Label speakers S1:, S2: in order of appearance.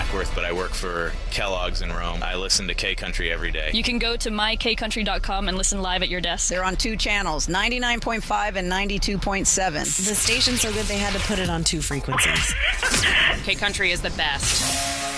S1: Duckworth, but I work for Kellogg's in Rome. I listen to K-Country every day.
S2: You can go to mykcountry.com and listen live at your desk.
S3: They're on 2 channels, 99.5 and 92.7.
S4: The station's so good they had to put it on 2 frequencies.
S5: K-Country is the best.